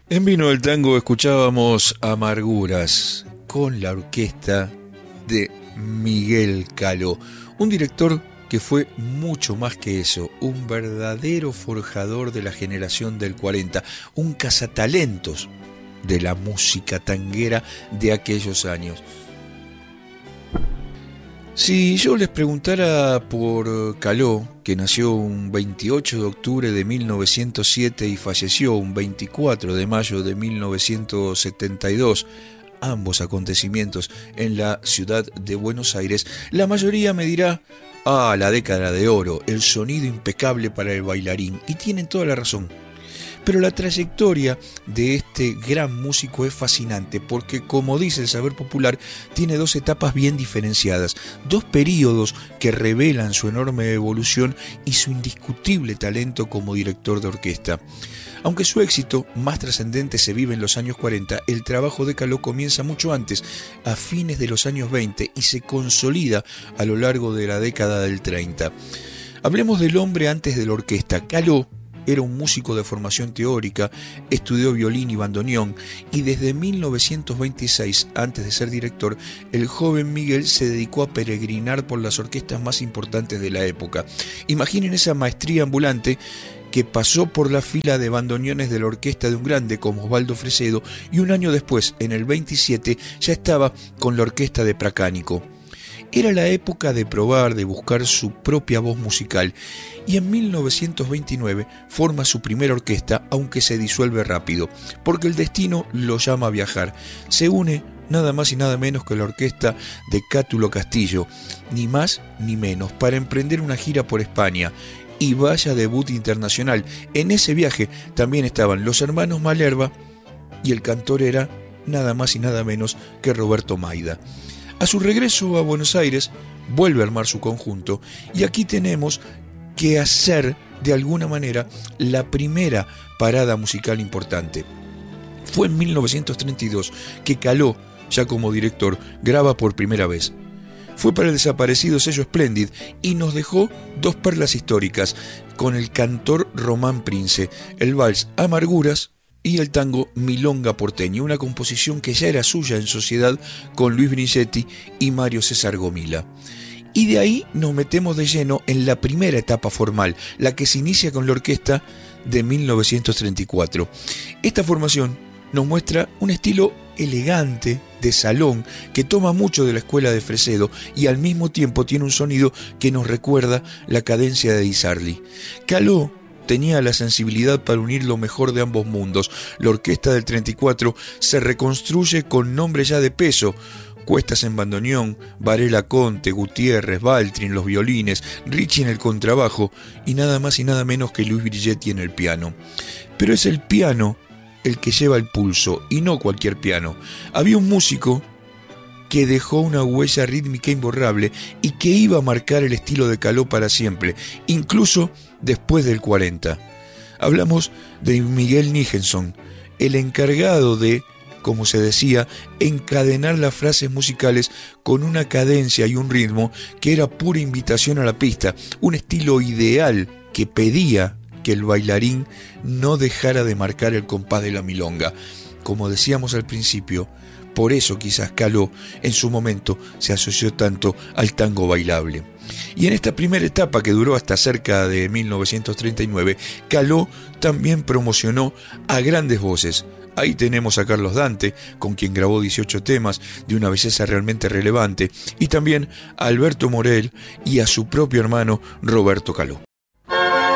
En Vino del Tango escuchábamos Amarguras con la orquesta de Miguel Caló, un director que fue mucho más que eso, un verdadero forjador de la generación del 40, un cazatalentos de la música tanguera de aquellos años. Si yo les preguntara por Caló, que nació un 28 de octubre de 1907 y falleció un 24 de mayo de 1972, ambos acontecimientos en la ciudad de Buenos Aires, la mayoría me dirá: la década de oro, el sonido impecable para el bailarín, y tienen toda la razón. Pero la trayectoria de este gran músico es fascinante porque, como dice el saber popular, tiene dos etapas bien diferenciadas, dos períodos que revelan su enorme evolución y su indiscutible talento como director de orquesta. Aunque su éxito más trascendente se vive en los años 40, el trabajo de Caló comienza mucho antes, a fines de los años 20, y se consolida a lo largo de la década del 30. Hablemos del hombre antes de la orquesta. Caló era un músico de formación teórica, estudió violín y bandoneón, y desde 1926, antes de ser director, el joven Miguel se dedicó a peregrinar por las orquestas más importantes de la época. Imaginen esa maestría ambulante que pasó por la fila de bandoneones de la orquesta de un grande como Osvaldo Fresedo, y un año después, en el 27, ya estaba con la orquesta de Pracánico. Era la época de probar, de buscar su propia voz musical, y en 1929 forma su primera orquesta, aunque se disuelve rápido, porque el destino lo llama a viajar. Se une nada más y nada menos que la orquesta de Cátulo Castillo, ni más ni menos, para emprender una gira por España, y vaya debut internacional. En ese viaje también estaban los hermanos Malerba, y el cantor era nada más y nada menos que Roberto Maida. A su regreso a Buenos Aires, vuelve a armar su conjunto, y aquí tenemos que hacer, de alguna manera, la primera parada musical importante. Fue en 1932 que Caló, ya como director, graba por primera vez. Fue para el desaparecido sello Splendid y nos dejó dos perlas históricas, con el cantor Román Prince, el vals Amarguras y el tango Milonga Porteña, una composición que ya era suya en sociedad con Luis Brigetti y Mario César Gomila. Y de ahí nos metemos de lleno en la primera etapa formal, la que se inicia con la orquesta de 1934. Esta formación nos muestra un estilo elegante, de salón, que toma mucho de la escuela de Fresedo y al mismo tiempo tiene un sonido que nos recuerda la cadencia de Di Sarli. Caló tenía la sensibilidad para unir lo mejor de ambos mundos. La orquesta del 34 se reconstruye con nombres ya de peso: Cuestas en bandoneón, Varela Conte, Gutiérrez, Baltri en los violines, Ricci en el contrabajo y nada más y nada menos que Luis Brigetti en el piano. Pero es el piano el que lleva el pulso, y no cualquier piano. Había un músico que dejó una huella rítmica imborrable y que iba a marcar el estilo de Caló para siempre, incluso después del 40. Hablamos de Miguel Nijenson, el encargado de, como se decía, encadenar las frases musicales con una cadencia y un ritmo que era pura invitación a la pista, un estilo ideal que pedía que el bailarín no dejara de marcar el compás de la milonga. Como decíamos al principio, por eso quizás Caló en su momento se asoció tanto al tango bailable. Y en esta primera etapa, que duró hasta cerca de 1939, Caló también promocionó a grandes voces. Ahí tenemos a Carlos Dante, con quien grabó 18 temas de una belleza realmente relevante, y también a Alberto Morel y a su propio hermano Roberto Caló.